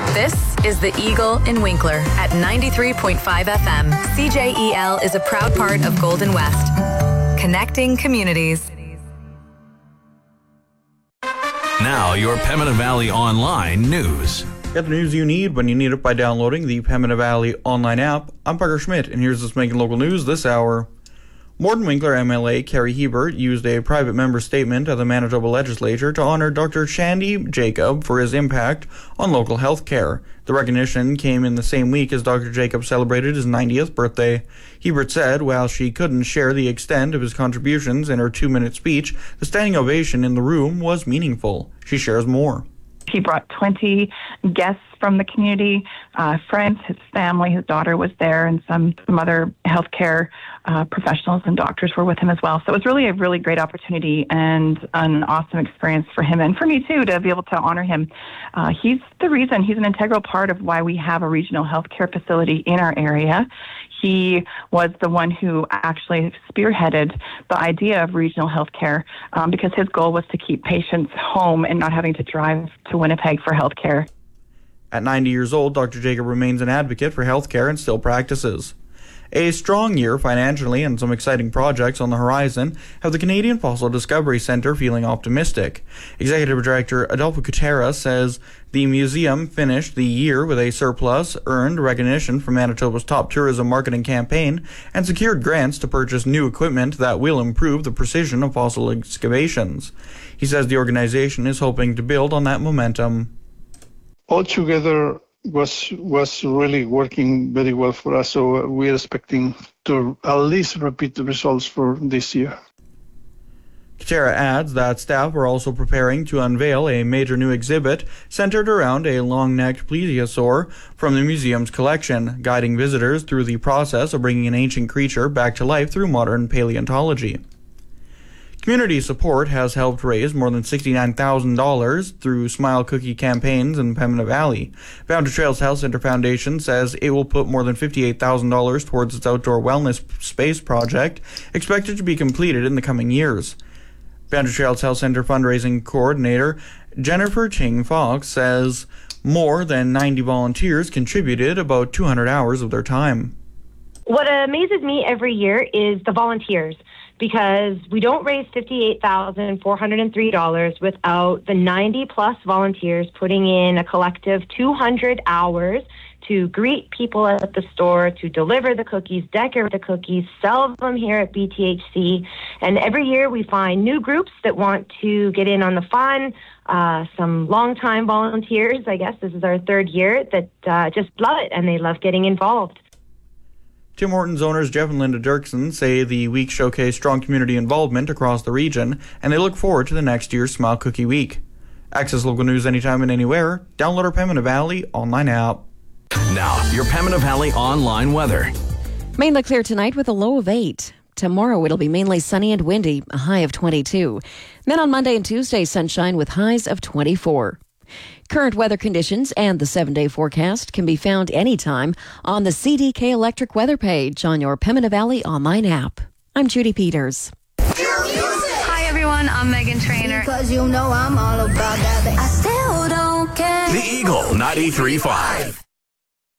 This is the Eagle in Winkler at 93.5 FM. CJEL is a proud part of Golden West. Connecting communities. Now, your Pembina Valley Online news. Get the news you need when you need it by downloading the Pembina Valley Online app. I'm Parker Schmidt, and here's what's making local news this hour. Morden Winkler MLA Carrie Hebert used a private member statement of the Manitoba Legislature to honor Dr. Shandy Jacob for his impact on local health care. The recognition came in the same week as Dr. Jacob celebrated his 90th birthday. Hebert said while she couldn't share the extent of his contributions in her 2-minute speech, the standing ovation in the room was meaningful. She shares more. He brought 20 guests from the community, friends, his family, his daughter was there, and some other healthcare professionals and doctors were with him as well. So it was really a really great opportunity and an awesome experience for him and for me too to be able to honor him. He's the reason, he's an integral part of why we have a regional healthcare facility in our area. He was the one who actually spearheaded the idea of regional healthcare because his goal was to keep patients home and not having to drive to Winnipeg for healthcare. At 90 years old, Dr. Jacob remains an advocate for healthcare and still practices. A strong year financially and some exciting projects on the horizon have the Canadian Fossil Discovery Centre feeling optimistic. Executive Director Adolfo Cutera says the museum finished the year with a surplus, earned recognition from Manitoba's top tourism marketing campaign, and secured grants to purchase new equipment that will improve the precision of fossil excavations. He says the organization is hoping to build on that momentum. Altogether was really working very well for us, so we're expecting to at least repeat the results for this year. Cutera adds that staff are also preparing to unveil a major new exhibit centered around a long-necked plesiosaur from the museum's collection, guiding visitors through the process of bringing an ancient creature back to life through modern paleontology. Community support has helped raise more than $69,000 through Smile Cookie campaigns in Pembina Valley. Boundary Trails Health Centre Foundation says it will put more than $58,000 towards its outdoor wellness space project, expected to be completed in the coming years. Boundary Trails Health Centre fundraising coordinator Jennifer Ching Fox says more than 90 volunteers contributed about 200 hours of their time. What amazes me every year is the volunteers, because we don't raise $58,403 without the 90-plus volunteers putting in a collective 200 hours to greet people at the store, to deliver the cookies, decorate the cookies, sell them here at BTHC. And every year we find new groups that want to get in on the fun. Some longtime volunteers, I guess this is our third year, that just love it and they love getting involved. Tim Hortons owners Jeff and Linda Dirksen say the week showcased strong community involvement across the region, and they look forward to the next year's Smile Cookie Week. Access local news anytime and anywhere. Download our Pembina Valley online app. Now, your Pembina Valley Online weather. Mainly clear tonight with a low of 8. Tomorrow it'll be mainly sunny and windy, a high of 22. Then on Monday and Tuesday, sunshine with highs of 24. Current weather conditions and the 7-day forecast can be found anytime on the CDK Electric weather page on your Pembina Valley Online app. I'm Judy Peters. Hi everyone, I'm Megan Trainor. Because you know I'm all about that. I still don't care. The Eagle 93.5.